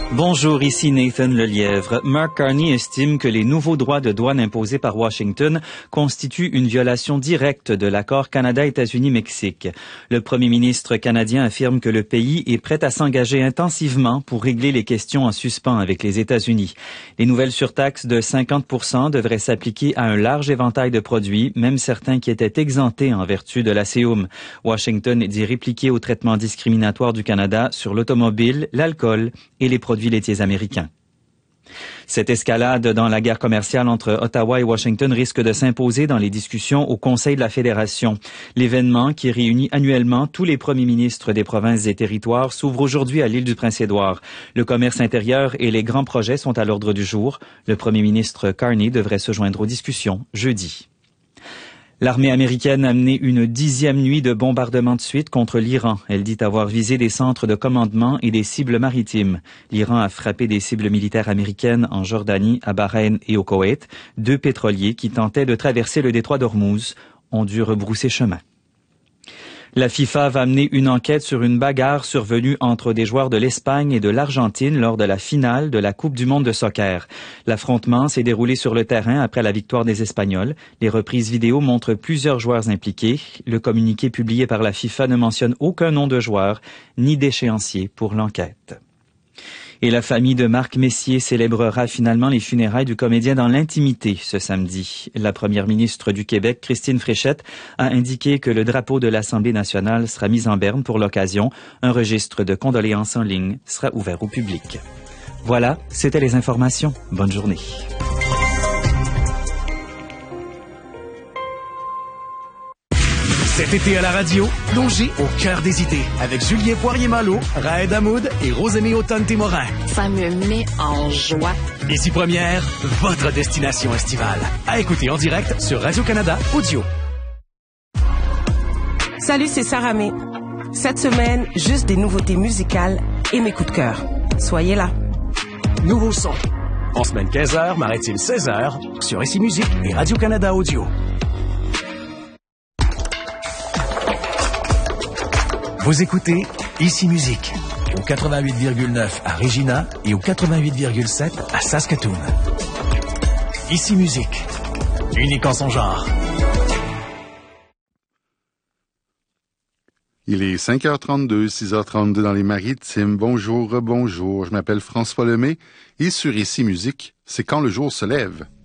Bonjour, ici Nathan Lelièvre. Mark Carney estime que les nouveaux droits de douane imposés par Washington constituent une violation directe de l'accord Canada-États-Unis-Mexique. Le premier ministre canadien affirme que le pays est prêt à s'engager intensivement pour régler les questions en suspens avec les États-Unis. Les nouvelles surtaxes de 50% devraient s'appliquer à un large éventail de produits, même certains qui étaient exemptés en vertu de la CEUM. Washington dit répliquer au traitement discriminatoire du Canada sur l'automobile, l'alcool et les produits laitiers américains. Cette escalade dans la guerre commerciale entre Ottawa et Washington risque de s'imposer dans les discussions au Conseil de la Fédération. L'événement, qui réunit annuellement tous les premiers ministres des provinces et territoires, s'ouvre aujourd'hui à l'île du Prince-Édouard. Le commerce intérieur et les grands projets sont à l'ordre du jour. Le premier ministre Carney devrait se joindre aux discussions jeudi. L'armée américaine a mené une 10e nuit de bombardement de suite contre l'Iran. Elle dit avoir visé des centres de commandement et des cibles maritimes. L'Iran a frappé des cibles militaires américaines en Jordanie, à Bahreïn et au Koweït. 2 pétroliers qui tentaient de traverser le détroit d'Ormuz ont dû rebrousser chemin. La FIFA va mener une enquête sur une bagarre survenue entre des joueurs de l'Espagne et de l'Argentine lors de la finale de la Coupe du monde de soccer. L'affrontement s'est déroulé sur le terrain après la victoire des Espagnols. Les reprises vidéo montrent plusieurs joueurs impliqués. Le communiqué publié par la FIFA ne mentionne aucun nom de joueur ni d'échéancier pour l'enquête. Et la famille de Marc Messier célébrera finalement les funérailles du comédien dans l'intimité ce samedi. La première ministre du Québec, Christine Fréchette, a indiqué que le drapeau de l'Assemblée nationale sera mis en berne pour l'occasion. Un registre de condoléances en ligne sera ouvert au public. Voilà, c'était les informations. Bonne journée. Cet été à la radio, plongez au cœur des idées avec Julien Poirier-Malo, Raed Hamoud et Rosemée Automne-Témorin. Ça me met en joie. Ici Première, votre destination estivale. À écouter en direct sur Radio-Canada Audio. Salut, c'est Sarah May. Cette semaine, juste des nouveautés musicales et mes coups de cœur. Soyez là. Nouveau son. En semaine 15h, m'arrête-t-il 16h sur Ici Musique et Radio-Canada Audio. Vous écoutez Ici Musique au 88,9 à Regina et au 88,7 à Saskatoon. Ici Musique, unique en son genre. Il est 5h32, 6h32 dans les Maritimes. Bonjour, bonjour. Je m'appelle François Lemay et sur Ici Musique, c'est quand le jour se lève.